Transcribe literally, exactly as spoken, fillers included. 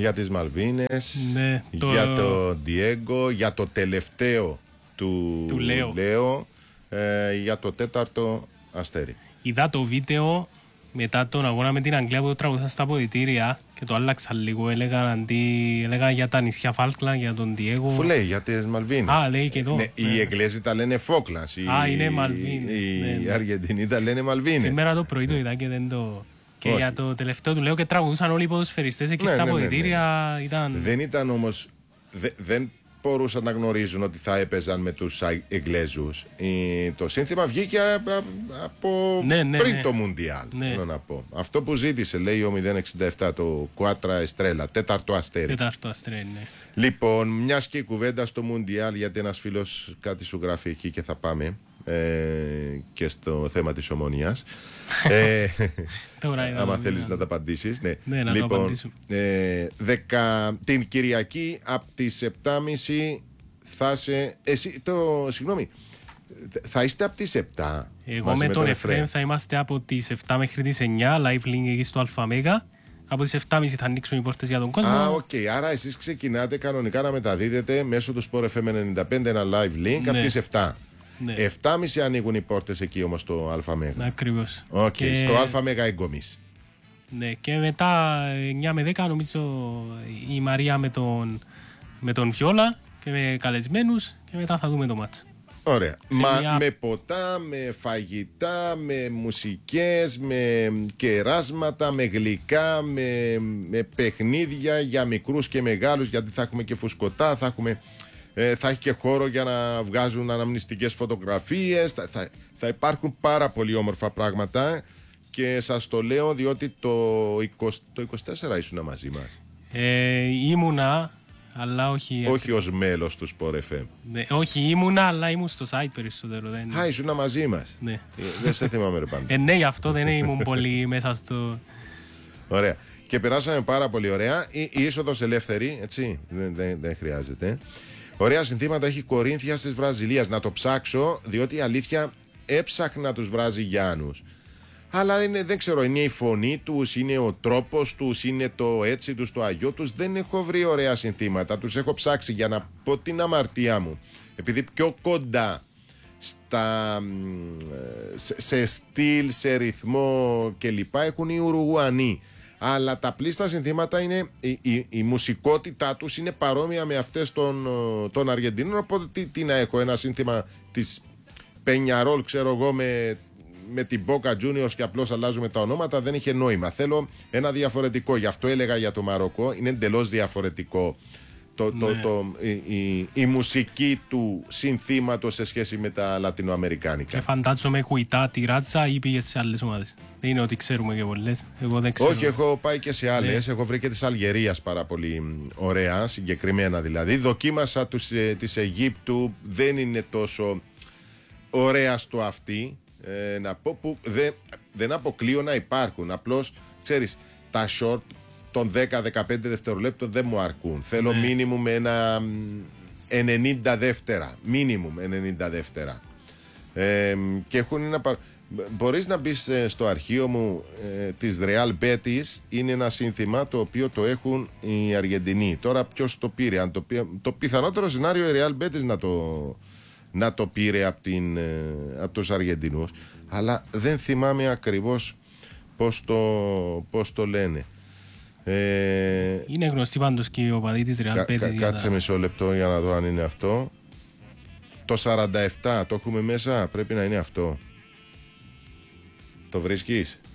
για τις Μαλβίνες, ναι, το... για το Διέγκο, για το τελευταίο του, του Λέο, Λέο, ε, για το τέταρτο αστέρι. Είδα το βίντεο μετά τον αγώνα με την Αγγλία που το τραγουδά στα αποδυτήρια και το άλλαξα λίγο. Έλεγαν, αντί, έλεγαν για τα νησιά Φάλκλαντ, για τον Διέγκο. Αφού λέει για τις Μαλβίνες. Α, λέει και εδώ. Ναι, οι Εγγλέζοι τα λένε Φόκλανς. Α, είναι Μαλβίνες. Οι, ναι, ναι. οι Αργεντινοί τα λένε Μαλβίνες. Σήμερα το πρωί το είδα και δεν το. Και Όχι. για το τελευταίο του λέω και τραγουδούσαν όλοι οι ποδοσφαιριστές εκεί Ναι, στα ναι, ναι, ναι, αποδυτήρια. Ήταν... Δεν ήταν όμως. Δε, δεν μπορούσαν να γνωρίζουν ότι θα έπαιζαν με τους Εγγλέζους. Το σύνθημα βγήκε από ναι, ναι, πριν ναι. το Μουντιάλ. Ναι. Θέλω να πω. Αυτό που ζήτησε, λέει ο μηδέν εξήντα επτά, το Κουάτρα Εστρέλα, τέταρτο αστέρι. Τέταρτο αστέρι, ναι. Λοιπόν, μιας και η κουβέντα στο Μουντιάλ, γιατί ένας φίλος κάτι σου γράφει εκεί και θα πάμε. Ε, και στο θέμα της Ομονίας. ε, άμα θέλεις να τα απαντήσεις, ναι. Ναι, να λοιπόν, το ε, δεκα, την Κυριακή από τις επτά και μισή θα είσαι εσύ, το, συγγνώμη, θα είστε από τις επτά. Εγώ με, με τον Εφραίμ θα είμαστε από τις επτά μέχρι τις εννιά live link εκεί στο ΑΜΕΓΑ. Από τις επτά και μισή θα ανοίξουν οι πόρτες για τον κόσμο. Α, οκ. Okay. Άρα εσείς ξεκινάτε κανονικά να μεταδίδετε μέσω του Sport εφ εμ ενενήντα πέντε ένα live link, ναι, από τις επτά. Ναι. επτά και μισή ανοίγουν οι πόρτες εκεί όμως στο ΑΜΕΓΑ. Ακριβώς. Okay. Και... στο ΑΜΕΓΑ Εγκομής. Ναι, και μετά εννιά με δέκα νομίζω η Μαρία με τον, με τον Βιόλα και με καλεσμένους και μετά θα δούμε το μάτς. Ωραία. Μα μια... με ποτά, με φαγητά, με μουσικές, με κεράσματα, με γλυκά, με, με παιχνίδια για μικρούς και μεγάλους, γιατί θα έχουμε και φουσκωτά, θα έχουμε... Ε, θα έχει και χώρο για να βγάζουν αναμνηστικές φωτογραφίες, θα, θα, θα υπάρχουν πάρα πολύ όμορφα πράγματα και σας το λέω διότι το, είκοσι, το είκοσι τέσσερα ήσουν μαζί μας. Ε, ήμουνα, αλλά όχι... Όχι ως μέλος του Sport εφ εμ. Ναι, όχι ήμουνα, αλλά ήμουν στο site περισσότερο. Δεν... Α, ήσουν μαζί μας. Ναι. Ε, δεν σε θυμάμαι ρε πάντα. Ε, ναι, γι' αυτό δεν ήμουν πολύ μέσα στο... Ωραία. Και περάσαμε πάρα πολύ ωραία. Η, η είσοδος ελεύθερη, έτσι, δεν, δεν, δεν χρειάζεται. Ωραία συνθήματα έχει Κορίνθια της Βραζιλίας. Να το ψάξω, διότι η αλήθεια έψαχνα τους Βραζιλιάνους. Αλλά είναι, δεν ξέρω, είναι η φωνή τους, είναι ο τρόπος τους, είναι το έτσι τους, το αγιό τους. Δεν έχω βρει ωραία συνθήματα. Τους έχω ψάξει για να πω την αμαρτία μου. Επειδή πιο κοντά στα, σε, σε στυλ, σε ρυθμό κλπ. Έχουν οι Ουρουγουανοί. Αλλά τα πλήστα συνθήματα είναι, η, η, η μουσικότητά τους είναι παρόμοια με αυτές των, των Αργεντινών. Οπότε τι, τι να έχω, ένα σύνθημα της Πενιαρόλ, ξέρω εγώ, με, με την Boca Juniors και απλώς αλλάζουμε τα ονόματα, δεν είχε νόημα. Θέλω ένα διαφορετικό. Γι' αυτό έλεγα για το Μαροκό, είναι εντελώς διαφορετικό το, το, ναι. το, η, η, η μουσική του συνθήματος σε σχέση με τα λατινοαμερικάνικα. Και φαντάζομαι κουιτά τη ράτσα ή πήγε σε άλλες ομάδες. Δεν είναι ότι ξέρουμε και πολλές. Εγώ δεν ξέρω. Όχι, έχω πάει και σε άλλες. Ναι. Έχω βρει και της Αλγερίας πάρα πολύ ωραία, συγκεκριμένα δηλαδή. Δοκίμασα τους, ε, της Αιγύπτου, δεν είναι τόσο ωραία στο αυτή. Ε, να πω που δεν, δεν αποκλείω να υπάρχουν. Απλώς, ξέρεις, τα short των δέκα με δεκαπέντε δευτερολέπτων δεν μου αρκούν. Θέλω ναι. μίνιμουμ με ένα ενενήντα δεύτερα. Μίνιμουμ ενενήντα δεύτερα. Ε, και έχουν ένα... Μπορείς να μπεις στο αρχείο μου ε, της Real Betis. Είναι ένα σύνθημα το οποίο το έχουν οι Αργεντινοί. Τώρα ποιος το πήρε, αν το, πήρε, το πιθανότερο σενάριο η Real Betis να το, να το πήρε από, την, ε, από τους Αργεντινούς. Αλλά δεν θυμάμαι ακριβώς πώς το, πώς το λένε. Ε, είναι γνωστή πάντως και ο παδί της Real Betis. Κα, κάτσε τα... μισό λεπτό για να δω αν είναι αυτό. Το σαράντα επτά το έχουμε μέσα, πρέπει να είναι αυτό. Το βρίσκεις?